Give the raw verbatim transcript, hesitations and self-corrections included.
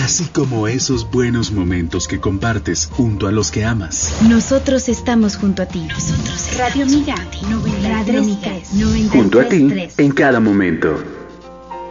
así como esos buenos momentos que compartes junto a los que amas. Nosotros estamos junto a ti. Nosotros Radio Miga, noventa y tres, junto a ti en cada momento.